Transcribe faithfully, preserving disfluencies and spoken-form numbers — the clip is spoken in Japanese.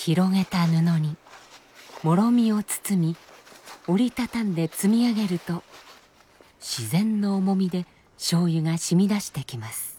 広げた布にもろみを包み折りたたんで積み上げると自然の重みで醤油が染み出してきます。